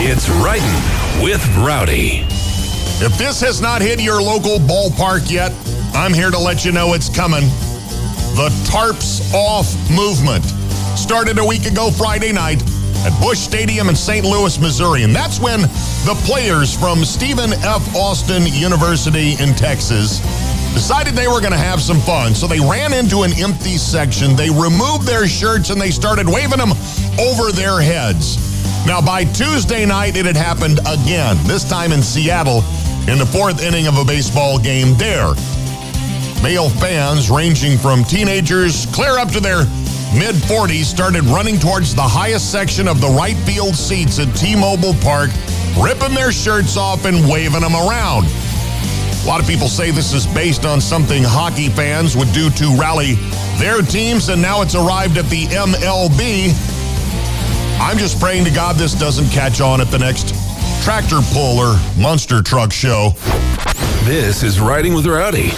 It's Riding with Rowdy. If this has not hit your local ballpark yet, I'm here to let you know it's coming. The Tarps Off movement started a week ago Friday night at Busch Stadium in St. Louis, Missouri. And that's when the players from Stephen F. Austin University in Texas decided they were going to have some fun. So they ran into an empty section. They removed their shirts and they started waving them over their heads. Now, by Tuesday night, it had happened again, this time in Seattle, in the fourth inning of a baseball game there. Male fans ranging from teenagers clear up to their mid-40s started running towards the highest section of the right field seats at T-Mobile Park, ripping their shirts off and waving them around. A lot of people say this is based on something hockey fans would do to rally their teams, and now it's arrived at the MLB. I'm just praying to God this doesn't catch on at the next tractor pull or monster truck show. This is Riding with Rowdy.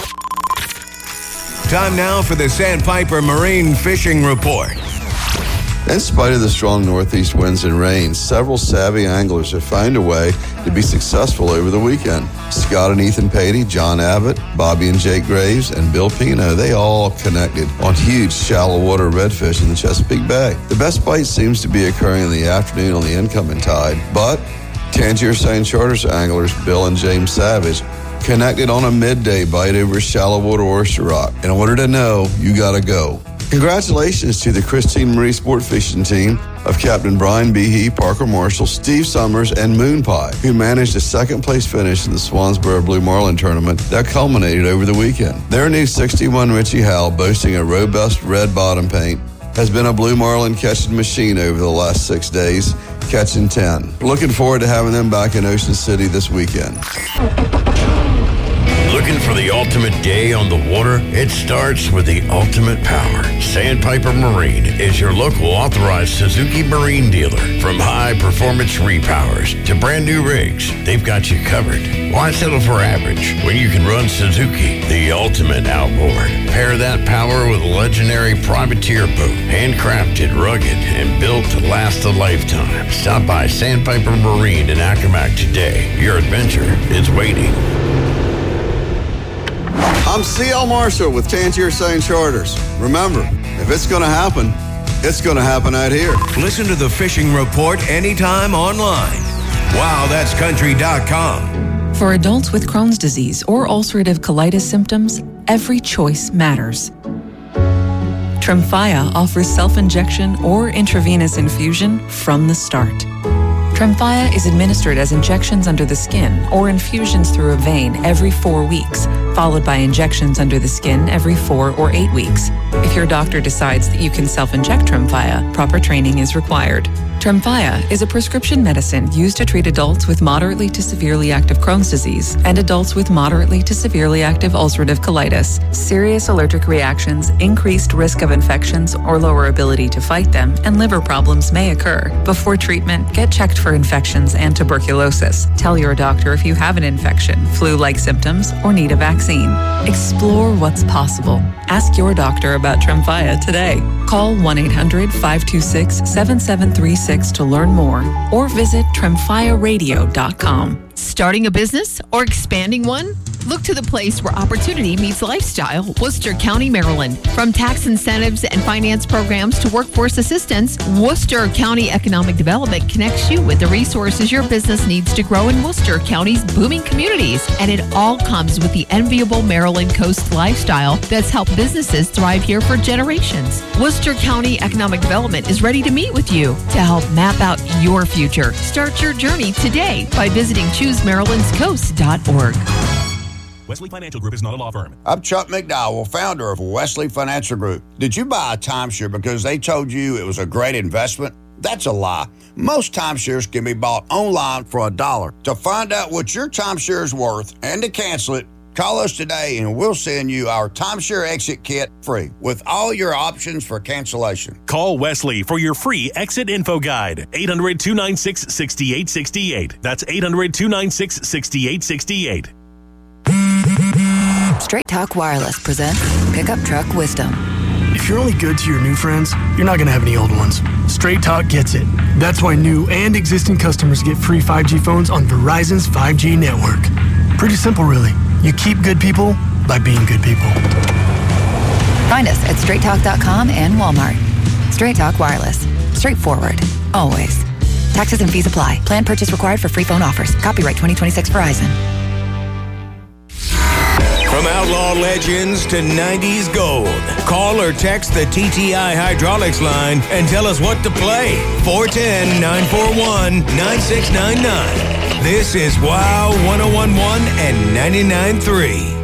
Time now for the Sandpiper Marine Fishing Report. In spite of the strong northeast winds and rain, several savvy anglers have found a way to be successful over the weekend. Scott and Ethan Patey, John Abbott, Bobby and Jake Graves, and Bill Pino, they all connected on huge shallow water redfish in the Chesapeake Bay. The best bite seems to be occurring in the afternoon on the incoming tide, but Tangier St. Charters anglers Bill and James Savage connected on a midday bite over shallow water oyster rock. In order to know, you gotta go. Congratulations to the Christine Marie Sport Fishing team of Captain Brian Behe, Parker Marshall, Steve Summers, and Moon Pie, who managed a second-place finish in the Swansboro Blue Marlin tournament that culminated over the weekend. Their new 61 Richie Howell, boasting a robust red bottom paint, has been a Blue Marlin catching machine over the last 6 days, catching 10. Looking forward to having them back in Ocean City this weekend. Looking for the ultimate day on the water? It starts with the ultimate power. Sandpiper Marine is your local authorized Suzuki Marine dealer. From high-performance repowers to brand-new rigs, they've got you covered. Why settle for average when you can run Suzuki, the ultimate outboard? Pair that power with a legendary privateer boat, handcrafted, rugged, and built to last a lifetime. Stop by Sandpiper Marine in Accomack today. Your adventure is waiting. I'm C.L. Marshall with Tangier St. Charters. Remember, if it's going to happen, it's going to happen out here. Listen to the Fishing Report anytime online. WowThat'sCountry.com. For adults with Crohn's disease or ulcerative colitis symptoms, every choice matters. Tremfya offers self-injection or intravenous infusion from the start. Tremfya is administered as injections under the skin or infusions through a vein every 4 weeks, followed by injections under the skin every 4 or 8 weeks. If your doctor decides that you can self-inject Tremfya, proper training is required. Tremfya is a prescription medicine used to treat adults with moderately to severely active Crohn's disease and adults with moderately to severely active ulcerative colitis. Serious allergic reactions, increased risk of infections or lower ability to fight them, and liver problems may occur. Before treatment, get checked for infections and tuberculosis. Tell your doctor if you have an infection, flu-like symptoms, or need a vaccine. Explore what's possible. Ask your doctor about Tremfya today. Call 1-800-526-7736 to learn more or visit tremfyaradio.com. Starting a business or expanding one? Look to the place where opportunity meets lifestyle, Worcester County, Maryland. From tax incentives and finance programs to workforce assistance, Worcester County Economic Development connects you with the resources your business needs to grow in Worcester County's booming communities. And it all comes with the enviable Maryland coast lifestyle that's helped businesses thrive here for generations. Worcester County Economic Development is ready to meet with you to help map out your future. Start your journey today by visiting ChooseMaryland'sCoast.org. Wesley Financial Group is not a law firm. I'm Chuck McDowell, founder of Wesley Financial Group. Did you buy a timeshare because they told you it was a great investment? That's a lie. Most timeshares can be bought online for $1. To find out what your timeshare is worth and to cancel it, call us today and we'll send you our timeshare exit kit free with all your options for cancellation. Call Wesley for your free exit info guide. 800-296-6868. That's 800-296-6868. Straight Talk Wireless presents Pickup Truck Wisdom. If you're only good to your new friends, you're not going to have any old ones. Straight Talk gets it. That's why new and existing customers get free 5G phones on Verizon's 5G network. Pretty simple, really. You keep good people by being good people. Find us at straighttalk.com and Walmart. Straight Talk Wireless. Straightforward. Always. Taxes and fees apply. Plan purchase required for free phone offers. Copyright 2026 Verizon. From outlaw legends to 90s gold, call or text the TTI Hydraulics line and tell us what to play. 410-941-9699. This is WOW 1011 and 99.3.